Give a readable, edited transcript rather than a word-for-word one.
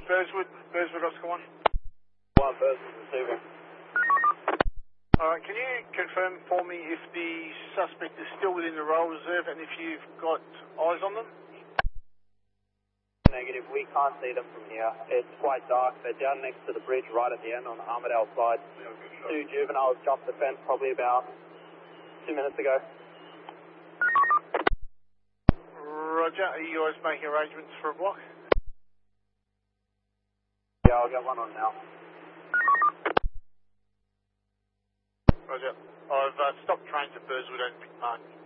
Burswood, Oscar 1. One Burswood receiving. Alright, can you confirm for me if the suspect is still within the rail reserve and if you've got eyes on them? Negative, we can't see them from here. It's quite dark. They're down next to the bridge right at the end on the Armadale side. Two juveniles jumped the fence probably about 2 minutes ago. Roger, are you guys making arrangements for a block? Yeah, I'll get one on now. Roger. I've stopped trains at Burswood and McMahon.